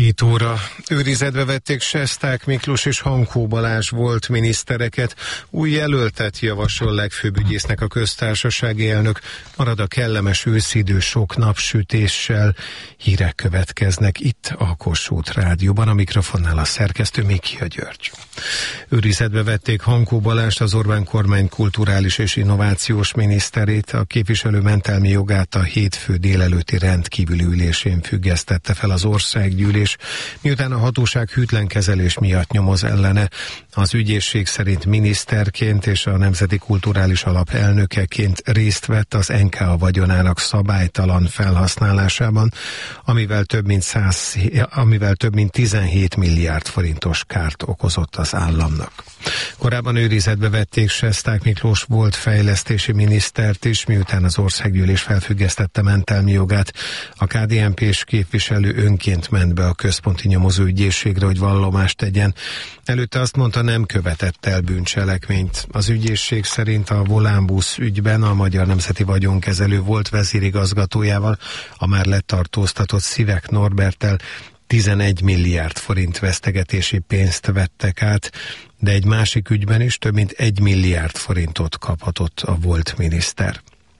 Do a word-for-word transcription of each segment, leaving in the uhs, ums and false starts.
Két óra. Őrizetbe vették Sesták Miklós és Hankó Balázs volt minisztereket. Új jelöltet javasol legfőbb ügyésznek a köztársasági elnök. Marad a kellemes őszidő sok napsütéssel. Hírek következnek itt a Kossuth Rádióban. A mikrofonnál a szerkesztő Mikia György. Őrizetbe vették Hankó Balázst, az Orbán kormány kulturális és innovációs miniszterét. A képviselő mentelmi jogát a hétfő délelőtti rendkívüli ülésén függesztette fel az országgyűlés, miután a hatóság hűtlen kezelés miatt nyomoz ellene. Az ügyészség szerint miniszterként és a Nemzeti Kulturális Alap elnökeként részt vett az en ká á vagyonának szabálytalan felhasználásában, amivel több mint, száz, amivel több mint tizenhét milliárd forintos kárt okozott az államnak. Korábban őrizetbe vették Sesták Miklós volt fejlesztési minisztert is, miután az országgyűlés felfüggesztette mentelmi jogát. A ká dé en pés képviselő önként ment be a központi nyomozóügyészségre, hogy vallomást tegyen. Előtte azt mondta, nem követett el bűncselekményt. Az ügyészség szerint a Volánbusz ügyben a Magyar Nemzeti Vagyonkezelő volt vezérigazgatójával, a már letartóztatott Szivek Norberttel tizenegy milliárd forint vesztegetési pénzt vettek át, de egy másik ügyben is több mint egy milliárd forintot kaphatott a volt miniszter.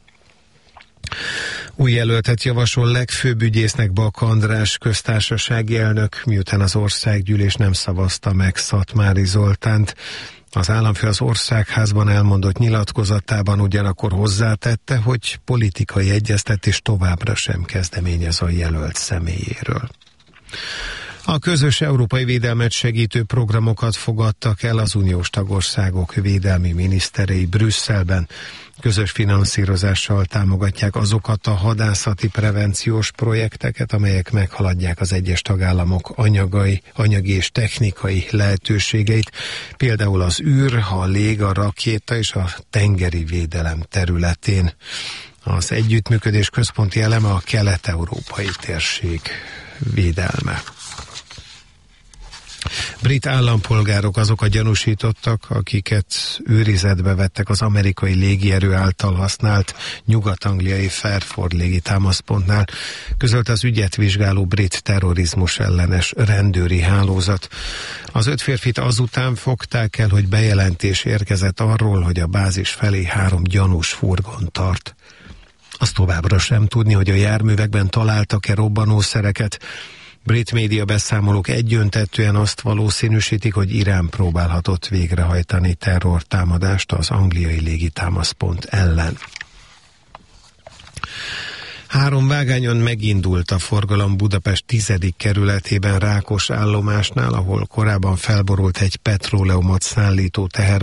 Új jelöltet javasol legfőbb ügyésznek Bak András köztársasági elnök, miután az országgyűlés nem szavazta meg Szatmári Zoltánt. Az államfő az Országházban elmondott nyilatkozatában ugyanakkor hozzátette, hogy politikai egyeztetés továbbra sem kezdeményez a jelölt személyéről. A közös európai védelmet segítő programokat fogadtak el az uniós tagországok védelmi miniszterei Brüsszelben. Közös finanszírozással támogatják azokat a hadászati prevenciós projekteket, amelyek meghaladják az egyes tagállamok anyagai, anyagi és technikai lehetőségeit, például az űr, a lég, a rakéta és a tengeri védelem területén. Az együttműködés központi eleme a kelet-európai térség védelme. Brit állampolgárok azok a gyanúsítottak, akiket őrizetbe vettek az amerikai légierő által használt nyugat-angliai Fairford légitámaszpontnál, közölt az ügyet vizsgáló brit terrorizmus ellenes rendőri hálózat. Az öt férfit azután fogták el, hogy bejelentés érkezett arról, hogy a bázis felé három gyanús furgon tart. Az továbbra sem tudni, hogy a járművekben találtak-e robbanószereket. Brit média beszámolók egyöntetűen azt valószínűsítik, hogy Irán próbálhatott végrehajtani terrortámadást az angliai légitámaszpont ellen. Három vágányon megindult a forgalom Budapest tizedik kerületében Rákos állomásnál, ahol korábban felborult egy petróleumot szállító teher